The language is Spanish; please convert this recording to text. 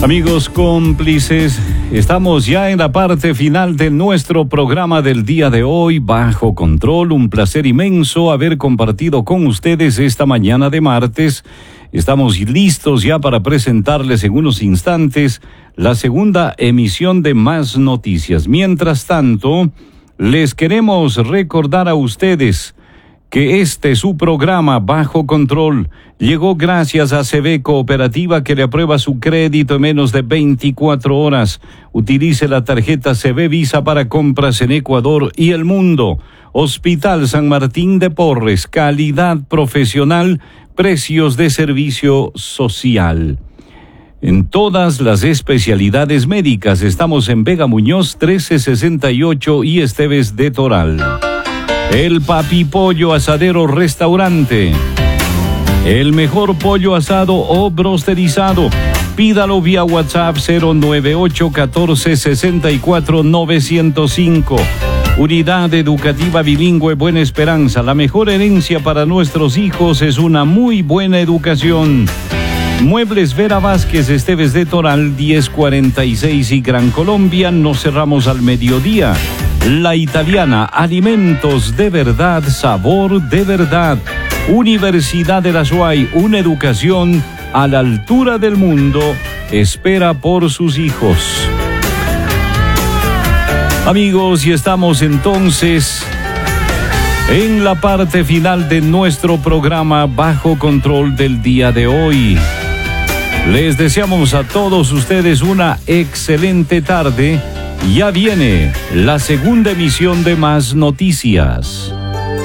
Amigos cómplices, estamos ya en la parte final de nuestro programa del día de hoy, Bajo Control. Un placer inmenso haber compartido con ustedes esta mañana de martes. Estamos listos ya para presentarles en unos instantes la segunda emisión de Más Noticias. Mientras tanto, les queremos recordar a ustedes que su programa Bajo Control llegó gracias a CB Cooperativa, que le aprueba su crédito en menos de 24 horas. Utilice la tarjeta CB Visa para compras en Ecuador y el mundo. Hospital San Martín de Porres, calidad profesional, precios de servicio social. En todas las especialidades médicas estamos en Vega Muñoz 1368 y Esteves de Toral. El Papi Pollo Asadero Restaurante. El mejor pollo asado o brosterizado. Pídalo vía WhatsApp 098 14 64 905. Unidad Educativa Bilingüe Buena Esperanza. La mejor herencia para nuestros hijos es una muy buena educación. Muebles Vera Vázquez, Esteves de Toral, 1046 y Gran Colombia. Nos cerramos al mediodía. La Italiana, alimentos de verdad, sabor de verdad. Universidad de la SUAY, una educación a la altura del mundo, espera por sus hijos. Amigos, y estamos entonces en la parte final de nuestro programa Bajo Control del día de hoy. Les deseamos a todos ustedes una excelente tarde. Ya viene la segunda emisión de Más Noticias.